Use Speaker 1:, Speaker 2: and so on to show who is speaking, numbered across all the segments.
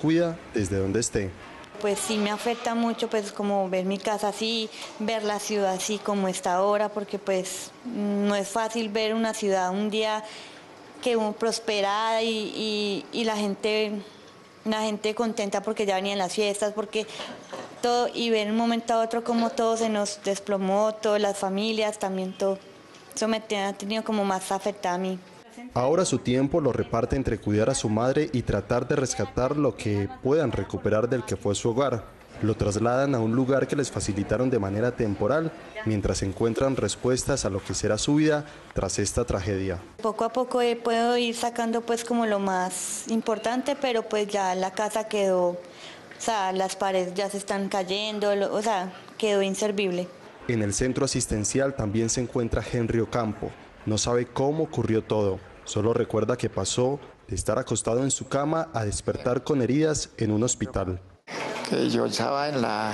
Speaker 1: cuida desde donde esté.
Speaker 2: Pues sí me afecta mucho, pues como ver mi casa así, ver la ciudad así como está ahora, porque pues no es fácil ver una ciudad un día que prosperada y la gente contenta porque ya venían las fiestas, porque todo, y ver de un momento a otro como todo se nos desplomó, todas las familias, también todo. Eso me ha tenido como más afectada a mí.
Speaker 1: Ahora su tiempo lo reparte entre cuidar a su madre y tratar de rescatar lo que puedan recuperar del que fue su hogar. Lo trasladan a un lugar que les facilitaron de manera temporal, mientras encuentran respuestas a lo que será su vida tras esta tragedia.
Speaker 2: Poco a poco puedo ir sacando pues como lo más importante, pero pues ya la casa quedó, o sea, las paredes ya se están cayendo, o sea, quedó inservible.
Speaker 1: En el centro asistencial también se encuentra Henry Ocampo. No sabe cómo ocurrió todo. Solo recuerda que pasó de estar acostado en su cama a despertar con heridas en un hospital.
Speaker 3: Que yo estaba en la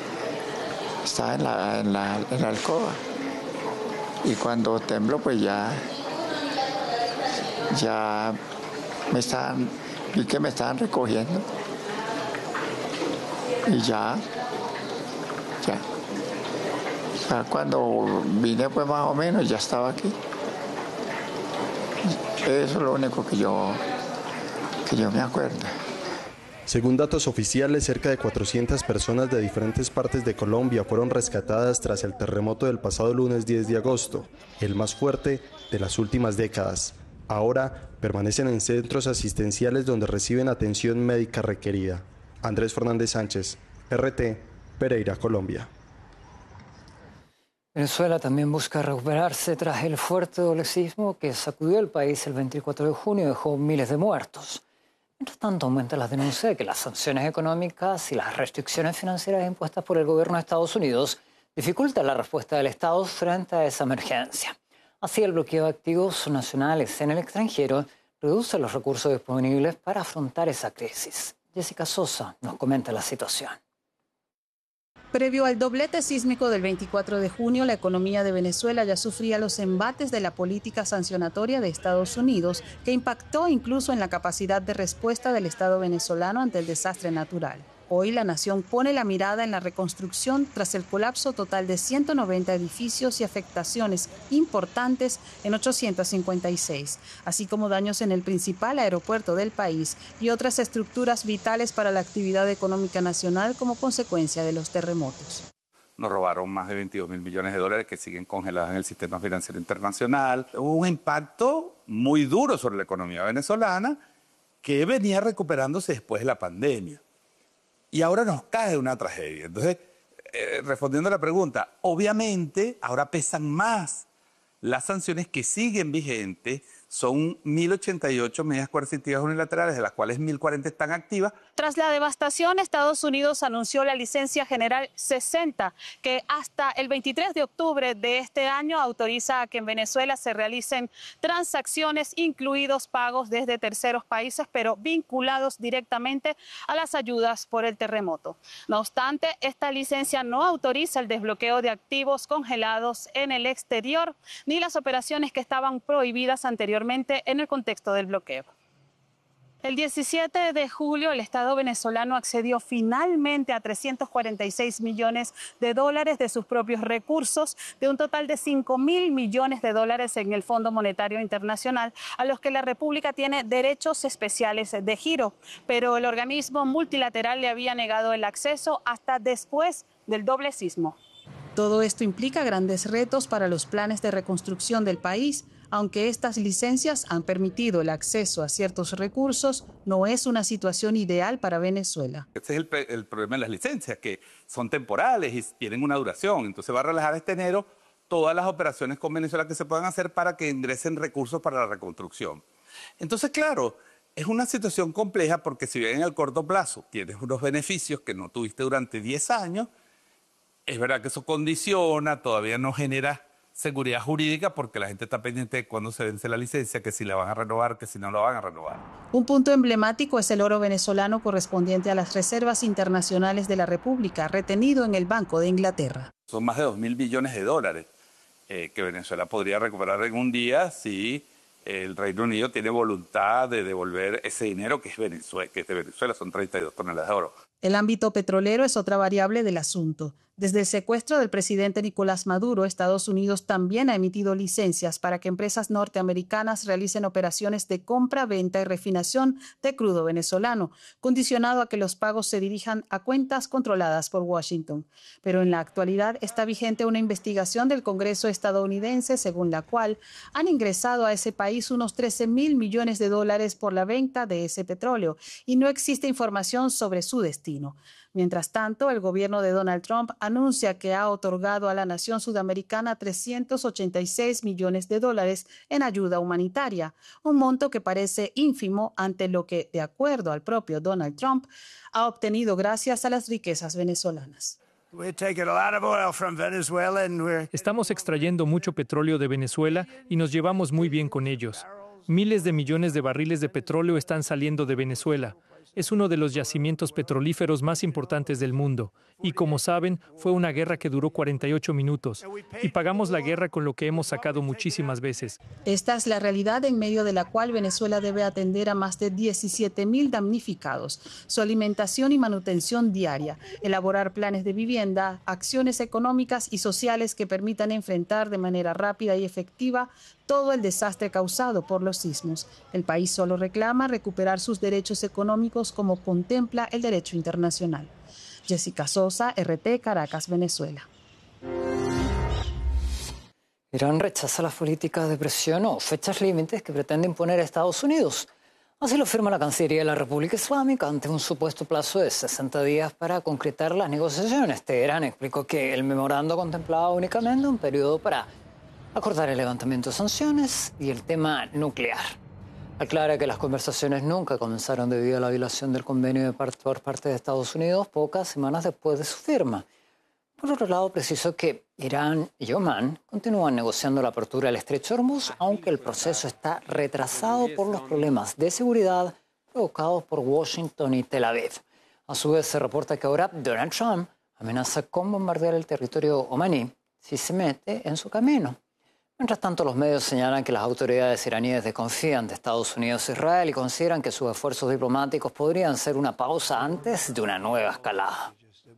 Speaker 3: alcoba y cuando tembló pues ya vi que me estaban recogiendo y ya cuando vine pues más o menos ya estaba aquí. Eso es lo único que yo me acuerdo.
Speaker 1: Según datos oficiales, cerca de 400 personas de diferentes partes de Colombia fueron rescatadas tras el terremoto del pasado lunes 10 de agosto, el más fuerte de las últimas décadas. Ahora permanecen en centros asistenciales donde reciben atención médica requerida. Andrés Fernández Sánchez, RT, Pereira, Colombia.
Speaker 4: Venezuela también busca recuperarse tras el fuerte doble sismo que sacudió el país el 24 de junio y dejó miles de muertos. Mientras tanto, aumentan las denuncias de que las sanciones económicas y las restricciones financieras impuestas por el gobierno de Estados Unidos dificultan la respuesta del Estado frente a esa emergencia. Así, el bloqueo de activos nacionales en el extranjero reduce los recursos disponibles para afrontar esa crisis. Jessica Sosa nos comenta la situación.
Speaker 5: Previo al doblete sísmico del 24 de junio, la economía de Venezuela ya sufría los embates de la política sancionatoria de Estados Unidos, que impactó incluso en la capacidad de respuesta del Estado venezolano ante el desastre natural. Hoy la nación pone la mirada en la reconstrucción tras el colapso total de 190 edificios y afectaciones importantes en 856, así como daños en el principal aeropuerto del país y otras estructuras vitales para la actividad económica nacional como consecuencia de los terremotos.
Speaker 6: Nos robaron más de 22.000 millones de dólares que siguen congelados en el sistema financiero internacional. Hubo un impacto muy duro sobre la economía venezolana que venía recuperándose después de la pandemia. Y ahora nos cae una tragedia. Entonces, respondiendo a la pregunta, obviamente ahora pesan más las sanciones que siguen vigentes. Son 1.088 medidas coercitivas unilaterales, de las cuales 1.040 están activas.
Speaker 7: Tras la devastación, Estados Unidos anunció la licencia general 60, que hasta el 23 de octubre de este año autoriza a que en Venezuela se realicen transacciones, incluidos pagos desde terceros países, pero vinculados directamente a las ayudas por el terremoto. No obstante, esta licencia no autoriza el desbloqueo de activos congelados en el exterior, ni las operaciones que estaban prohibidas anteriormente en el contexto del bloqueo. El 17 de julio, el Estado venezolano accedió finalmente a 346 millones de dólares de sus propios recursos, de un total de 5.000 millones de dólares en el Fondo Monetario Internacional, a los que la República tiene derechos especiales de giro. Pero el organismo multilateral le había negado el acceso hasta después del doble sismo.
Speaker 5: Todo esto implica grandes retos para los planes de reconstrucción del país. Aunque estas licencias han permitido el acceso a ciertos recursos, no es una situación ideal para Venezuela.
Speaker 6: Este es el problema de las licencias, que son temporales y tienen una duración. Entonces va a relajar este enero todas las operaciones con Venezuela que se puedan hacer para que ingresen recursos para la reconstrucción. Entonces, claro, es una situación compleja porque si bien en el corto plazo tienes unos beneficios que no tuviste durante 10 años, es verdad que eso condiciona, todavía no genera seguridad jurídica porque la gente está pendiente de cuándo se vence la licencia, que si la van a renovar, que si no la van a renovar.
Speaker 5: Un punto emblemático es el oro venezolano correspondiente a las reservas internacionales de la República, retenido en el Banco de Inglaterra.
Speaker 6: Son más de 2.000 billones de dólares que Venezuela podría recuperar en un día si el Reino Unido tiene voluntad de devolver ese dinero que es de Venezuela, son 32 toneladas de oro.
Speaker 5: El ámbito petrolero es otra variable del asunto. Desde el secuestro del presidente Nicolás Maduro, Estados Unidos también ha emitido licencias para que empresas norteamericanas realicen operaciones de compra, venta y refinación de crudo venezolano, condicionado a que los pagos se dirijan a cuentas controladas por Washington. Pero en la actualidad está vigente una investigación del Congreso estadounidense según la cual han ingresado a ese país unos 13.000 millones de dólares por la venta de ese petróleo y no existe información sobre su destino. Mientras tanto, el gobierno de Donald Trump anuncia que ha otorgado a la nación sudamericana 386 millones de dólares en ayuda humanitaria, un monto que parece ínfimo ante lo que, de acuerdo al propio Donald Trump, ha obtenido gracias a las riquezas venezolanas.
Speaker 8: Estamos extrayendo mucho petróleo de Venezuela y nos llevamos muy bien con ellos. Miles de millones de barriles de petróleo están saliendo de Venezuela. Es uno de los yacimientos petrolíferos más importantes del mundo. Y como saben, fue una guerra que duró 48 minutos. Y pagamos la guerra con lo que hemos sacado muchísimas veces.
Speaker 5: Esta es la realidad en medio de la cual Venezuela debe atender a más de 17.000 damnificados, su alimentación y manutención diaria, elaborar planes de vivienda, acciones económicas y sociales que permitan enfrentar de manera rápida y efectiva todo el desastre causado por los sismos. El país solo reclama recuperar sus derechos económicos como contempla el derecho internacional. Jessica Sosa, RT, Caracas, Venezuela.
Speaker 4: Irán rechaza las políticas de presión o fechas límites que pretende imponer a Estados Unidos. Así lo afirma la Cancillería de la República Islámica ante un supuesto plazo de 60 días para concretar las negociaciones. Teherán explicó que el memorando contemplaba únicamente un periodo para acordar el levantamiento de sanciones y el tema nuclear. Aclara que las conversaciones nunca comenzaron debido a la violación del convenio por parte de Estados Unidos pocas semanas después de su firma. Por otro lado, precisó que Irán y Omán continúan negociando la apertura del estrecho de Hormuz, aunque el proceso está retrasado por los problemas de seguridad provocados por Washington y Tel Aviv. A su vez, se reporta que ahora Donald Trump amenaza con bombardear el territorio omaní si se mete en su camino. Mientras tanto, los medios señalan que las autoridades iraníes desconfían de Estados Unidos e Israel y consideran que sus esfuerzos diplomáticos podrían ser una pausa antes de una nueva escalada.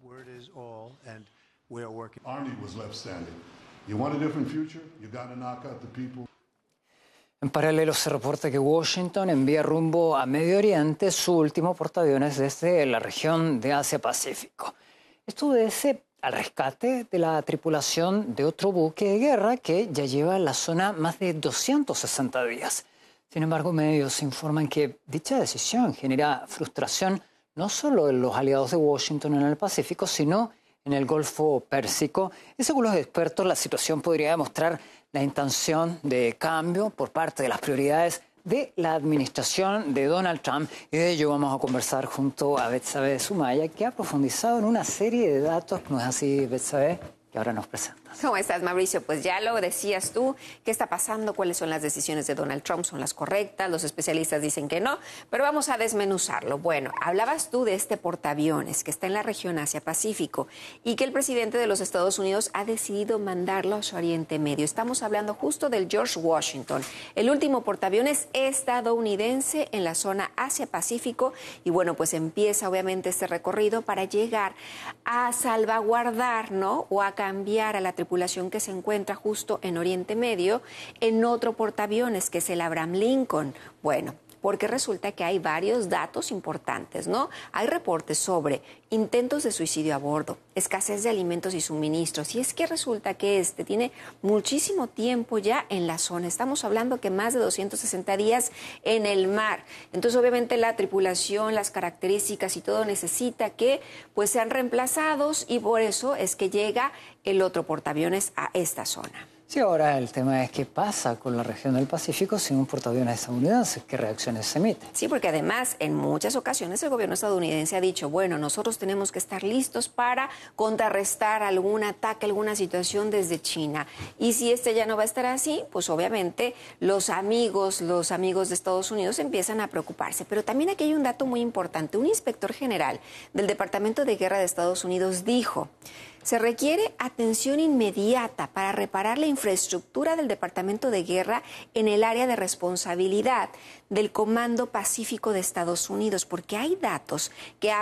Speaker 4: En paralelo, se reporta que Washington envía rumbo a Medio Oriente su último portaaviones desde la región de Asia-Pacífico. Esto obedece al rescate de la tripulación de otro buque de guerra que ya lleva en la zona más de 260 días. Sin embargo, medios informan que dicha decisión genera frustración no solo en los aliados de Washington en el Pacífico, sino en el Golfo Pérsico. Y según los expertos, la situación podría demostrar la intención de cambio por parte de las prioridades de la administración de Donald Trump. Y de ello vamos a conversar junto a Betsabe Sumaya, que ha profundizado en una serie de datos. ¿No es así, Betsabe? Que ahora nos presentas.
Speaker 9: ¿Cómo estás, Mauricio? Pues ya lo decías tú. ¿Qué está pasando? ¿Cuáles son las decisiones de Donald Trump? ¿Son las correctas? Los especialistas dicen que no, pero vamos a desmenuzarlo. Bueno, hablabas tú de este portaaviones que está en la región Asia-Pacífico y que el presidente de los Estados Unidos ha decidido mandarlo a su Oriente Medio. Estamos hablando justo del George Washington, el último portaaviones estadounidense en la zona Asia-Pacífico. Y bueno, pues empieza obviamente este recorrido para llegar a salvaguardar, ¿no? O a cambiar a la tripulación que se encuentra justo en Oriente Medio en otro portaaviones que es el Abraham Lincoln. Bueno, porque resulta que hay varios datos importantes, ¿no? Hay reportes sobre intentos de suicidio a bordo, escasez de alimentos y suministros, y es que resulta que tiene muchísimo tiempo ya en la zona. Estamos hablando que más de 260 días en el mar. Entonces, obviamente, la tripulación, las características y todo necesita que pues sean reemplazados, y por eso es que llega el otro portaaviones a esta zona.
Speaker 4: Sí, ahora el tema es qué pasa con la región del Pacífico sin un portaaviones estadounidense, qué reacciones se emiten.
Speaker 9: Sí, porque además en muchas ocasiones el gobierno estadounidense ha dicho, bueno, nosotros tenemos que estar listos para contrarrestar algún ataque, alguna situación desde China. Y si ya no va a estar así, pues obviamente los amigos de Estados Unidos empiezan a preocuparse. Pero también aquí hay un dato muy importante. Un inspector general del Departamento de Guerra de Estados Unidos dijo Se requiere atención inmediata para reparar la infraestructura del Departamento de Guerra en el área de responsabilidad del Comando Pacífico de Estados Unidos, porque hay datos que